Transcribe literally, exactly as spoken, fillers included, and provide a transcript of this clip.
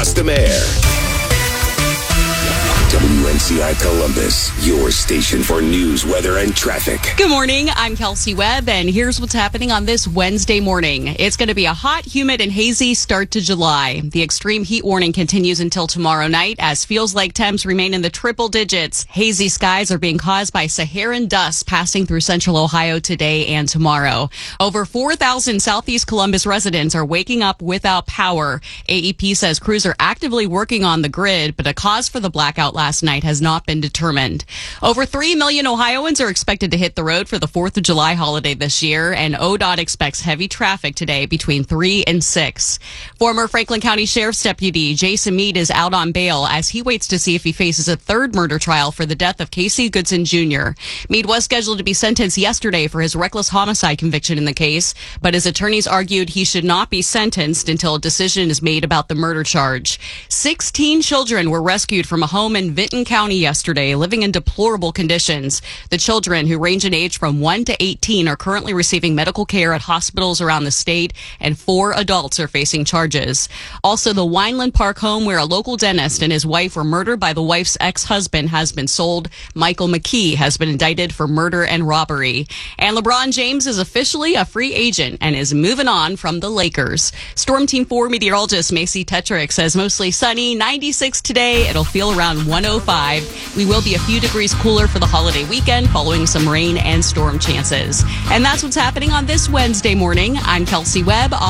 Custom Air. W N C I Columbus, your station for news, weather, and traffic. Good morning. I'm Kelsey Webb, and here's what's happening on this Wednesday morning. It's going to be a hot, humid, and hazy start to July. The extreme heat warning continues until tomorrow night as feels like temps remain in the triple digits. Hazy skies are being caused by Saharan dust passing through central Ohio today and tomorrow. Over four thousand Southeast Columbus residents are waking up without power. A E P says crews are actively working on the grid, but a cause for the blackout last night has not been determined. Over three million Ohioans are expected to hit the road for the fourth of July holiday this year, and O D O T expects heavy traffic today between three and six. Former Franklin County Sheriff's Deputy Jason Mead is out on bail as he waits to see if he faces a third murder trial for the death of Casey Goodson Junior Mead was scheduled to be sentenced yesterday for his reckless homicide conviction in the case, but his attorneys argued he should not be sentenced until a decision is made about the murder charge. Sixteen children were rescued from a home in Vinton County yesterday, living in deplorable conditions. The children, who range in age from one to eighteen, are currently receiving medical care at hospitals around the state, and four adults are facing charges. Also, the Wineland Park home where a local dentist and his wife were murdered by the wife's ex-husband has been sold. Michael McKee has been indicted for murder and robbery. And LeBron James is officially a free agent and is moving on from the Lakers. Storm Team four meteorologist Macy Tetrick says mostly sunny, ninety-six today. It'll feel around one oh five. We will be a few degrees cooler for the holiday weekend following some rain and storm chances. And that's what's happening on this Wednesday morning. I'm Kelsey Webb.